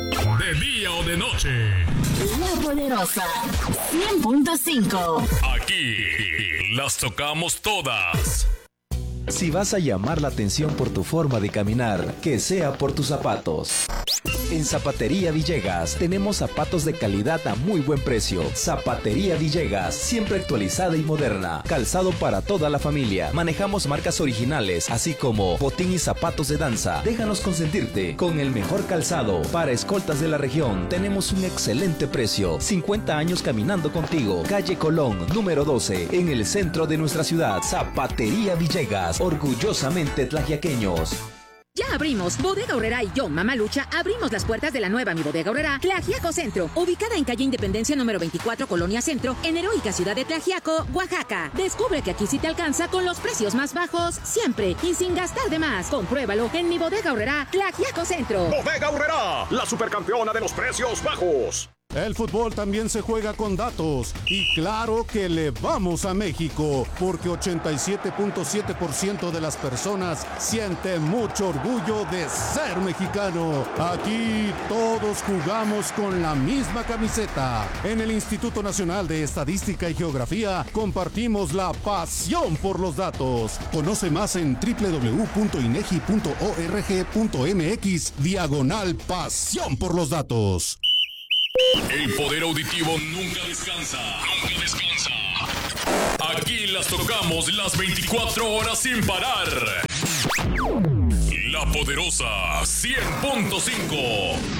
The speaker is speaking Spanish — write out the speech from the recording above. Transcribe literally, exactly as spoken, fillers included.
De día o de noche. La Poderosa cien punto cinco. Aquí las tocamos todas. Si vas a llamar la atención por tu forma de caminar, que sea por tus zapatos. En Zapatería Villegas tenemos zapatos de calidad a muy buen precio. Zapatería Villegas, siempre actualizada y moderna. Calzado para toda la familia. Manejamos marcas originales, así como botín y zapatos de danza. Déjanos consentirte con el mejor calzado. Para escoltas de la región, tenemos un excelente precio. cincuenta años caminando contigo. Calle Colón, número doce, en el centro de nuestra ciudad. Zapatería Villegas, orgullosamente tlaxiaqueños. Ya abrimos. Bodega Aurrerá y yo, Mamá Lucha, abrimos las puertas de la nueva Mi Bodega Aurrerá, Tlaxiaco Centro, ubicada en calle Independencia número veinticuatro, Colonia Centro, en heroica ciudad de Tlaxiaco, Oaxaca. Descubre que aquí sí te alcanza con los precios más bajos, siempre y sin gastar de más. Compruébalo en Mi Bodega Aurrerá, Tlaxiaco Centro. Bodega Aurrerá, la supercampeona de los precios bajos. El fútbol también se juega con datos y claro que le vamos a México porque ochenta y siete punto siete por ciento de las personas siente mucho orgullo de ser mexicano. Aquí todos jugamos con la misma camiseta. En el Instituto Nacional de Estadística y Geografía compartimos la pasión por los datos. Conoce más en doble u doble u doble u punto inegi punto org punto mx diagonal pasión por los datos. El poder auditivo nunca descansa. Nunca descansa. Aquí las tocamos las veinticuatro horas sin parar. La Poderosa cien punto cinco.